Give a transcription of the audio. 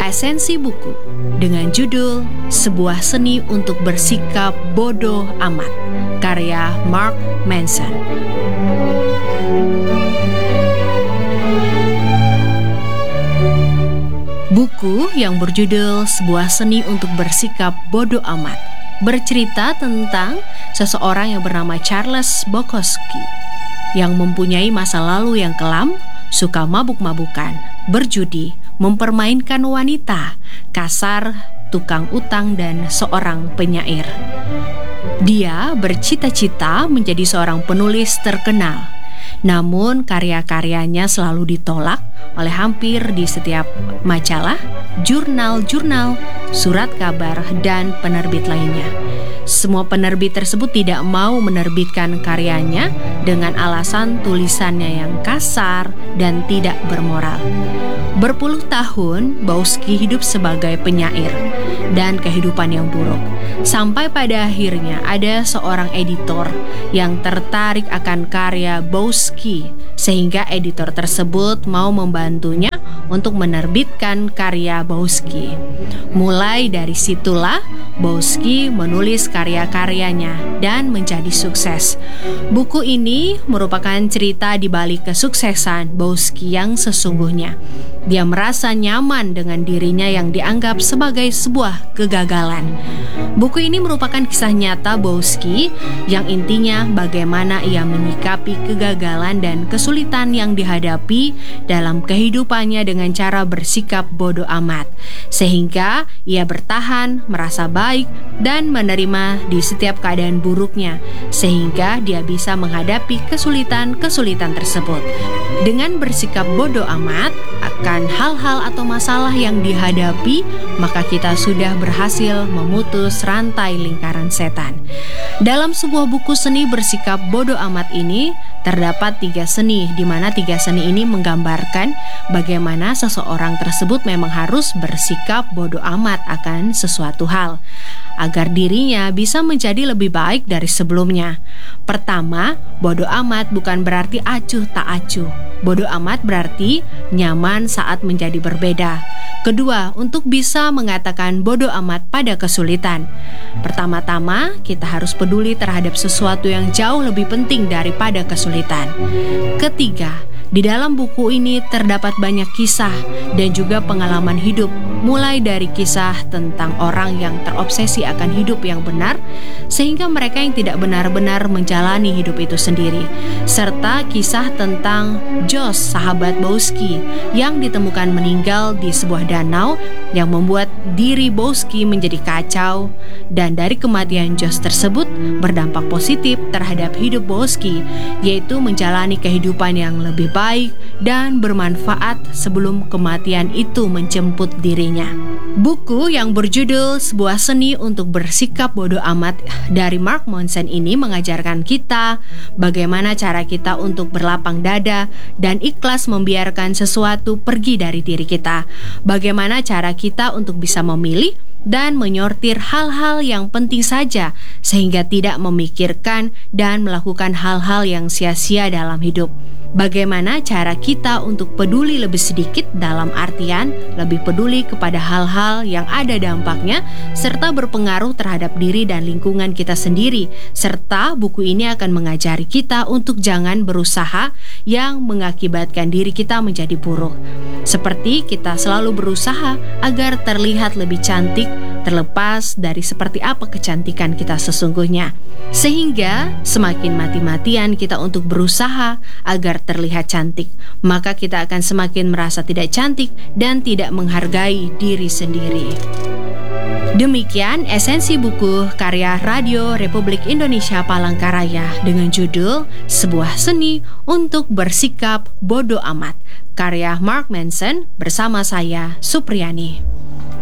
Esensi buku dengan judul Sebuah Seni untuk Bersikap Bodoh Amat, karya Mark Manson. Buku yang berjudul Sebuah Seni untuk Bersikap Bodoh Amat bercerita tentang seseorang yang bernama Charles Bukowski yang mempunyai masa lalu yang kelam, suka mabuk-mabukan, berjudi, mempermainkan wanita, kasar, tukang utang, dan seorang penyair. Dia bercita-cita menjadi seorang penulis terkenal, namun karya-karyanya selalu ditolak oleh hampir di setiap majalah, jurnal-jurnal, surat kabar, dan penerbit lainnya. Semua penerbit tersebut tidak mau menerbitkan karyanya dengan alasan tulisannya yang kasar dan tidak bermoral. Berpuluh tahun Bukowski hidup sebagai penyair dan kehidupan yang buruk. Sampai pada akhirnya ada seorang editor yang tertarik akan karya Bukowski, sehingga editor tersebut mau membantunya untuk menerbitkan karya Bukowski. Mulai dari situlah Bukowski menulis karya-karyanya dan menjadi sukses. Buku ini merupakan cerita di balik kesuksesan Bukowski yang sesungguhnya. Dia merasa nyaman dengan dirinya yang dianggap sebagai sebuah kegagalan. Buku ini merupakan kisah nyata Bukowski yang intinya bagaimana ia menyikapi kegagalan dan kesulitan yang dihadapi dalam kehidupannya dengan cara bersikap bodoh amat, sehingga ia bertahan, merasa baik, dan menerima di setiap keadaan buruknya, sehingga dia bisa menghadapi kesulitan-kesulitan tersebut. Dengan bersikap bodoh amat akan hal-hal atau masalah yang dihadapi, maka kita sudah berhasil memutus rantai lingkaran setan. Dalam sebuah buku seni bersikap bodoh amat ini terdapat 3 seni, di mana 3 seni ini menggambarkan bagaimana seseorang tersebut memang harus bersikap bodoh amat akan sesuatu hal agar dirinya bisa menjadi lebih baik dari sebelumnya. Pertama, bodoh amat bukan berarti acuh tak acuh. Bodoh amat berarti nyaman saat menjadi berbeda. Kedua, untuk bisa mengatakan bodoh amat pada kesulitan. Pertama-tama, kita harus peduli terhadap sesuatu yang jauh lebih penting daripada kesulitan. Ketiga, di dalam buku ini terdapat banyak kisah dan juga pengalaman hidup, mulai dari kisah tentang orang yang terobsesi akan hidup yang benar, sehingga mereka yang tidak benar-benar menjalani hidup itu sendiri, serta kisah tentang Josh, sahabat Bukowski, yang ditemukan meninggal di sebuah danau yang membuat diri Bukowski menjadi kacau, dan dari kematian Josh tersebut berdampak positif terhadap hidup Bukowski, yaitu menjalani kehidupan yang lebih baik dan bermanfaat sebelum kematian itu menjemput dirinya. Buku yang berjudul Sebuah Seni untuk Bersikap Bodoh Amat dari Mark Manson ini mengajarkan kita bagaimana cara kita untuk berlapang dada dan ikhlas membiarkan sesuatu pergi dari diri kita. Bagaimana cara kita untuk bisa memilih dan menyortir hal-hal yang penting saja, sehingga tidak memikirkan dan melakukan hal-hal yang sia-sia dalam hidup. Bagaimana cara kita untuk peduli lebih sedikit, dalam artian lebih peduli kepada hal-hal yang ada dampaknya serta berpengaruh terhadap diri dan lingkungan kita sendiri. Serta buku ini akan mengajari kita untuk jangan berusaha yang mengakibatkan diri kita menjadi buruk. Seperti kita selalu berusaha agar terlihat lebih cantik, terlepas dari seperti apa kecantikan kita sesungguhnya. Sehingga semakin mati-matian kita untuk berusaha agar terlihat cantik, maka kita akan semakin merasa tidak cantik dan tidak menghargai diri sendiri. Demikian esensi buku karya Radio Republik Indonesia Palangkaraya dengan judul Sebuah Seni untuk Bersikap Bodoh Amat, karya Mark Manson, bersama saya, Supriyani.